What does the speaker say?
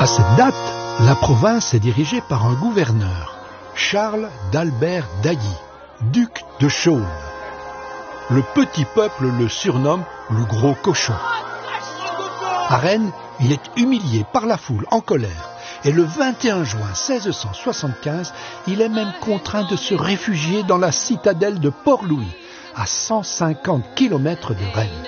À cette date, la province est dirigée par un gouverneur, Charles d'Albert d'Ailly, duc de Chaulnes. Le petit peuple le surnomme le gros cochon. À Rennes, il est humilié par la foule en colère et le 21 juin 1675, il est même contraint de se réfugier dans la citadelle de Port-Louis, à 150 km de Rennes.